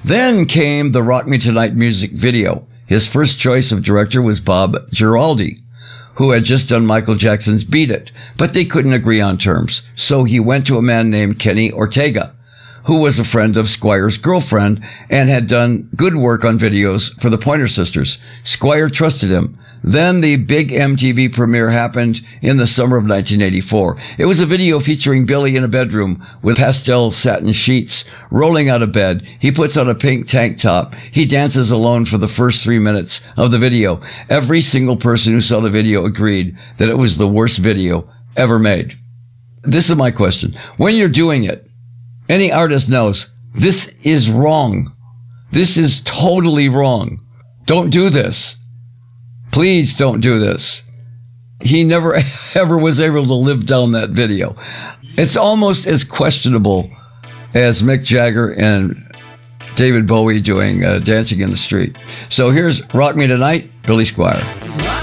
Then came the Rock Me Tonight music video. His first choice of director was Bob Giraldi, who had just done Michael Jackson's Beat It, but they couldn't agree on terms. So he went to a man named Kenny Ortega, who was a friend of Squire's girlfriend and had done good work on videos for the Pointer Sisters. Squire trusted him. Then the big MTV premiere happened in the summer of 1984. It was a video featuring Billy in a bedroom with pastel satin sheets. Rolling out of bed, he puts on a pink tank top. He dances alone for the first 3 minutes of the video. Every single person who saw the video agreed that it was the worst video ever made. This is my question. When you're doing it, any artist knows this is wrong. This is totally wrong. Don't do this. Please don't do this. He never ever was able to live down that video. It's almost as questionable as Mick Jagger and David Bowie doing Dancing in the Street. So here's Rock Me Tonight, Billy Squier.